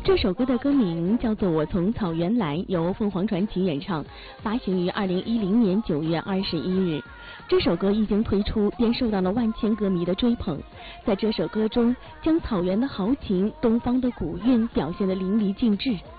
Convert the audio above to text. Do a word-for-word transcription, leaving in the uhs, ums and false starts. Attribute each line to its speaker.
Speaker 1: 这首歌的歌名叫做《我从草原来》，由凤凰传奇演唱，发行于二零一零年九月二十一日。这首歌一经推出，便受到了万千歌迷的追捧。在这首歌中，将草原的豪情、东方的古韵表现得淋漓尽致。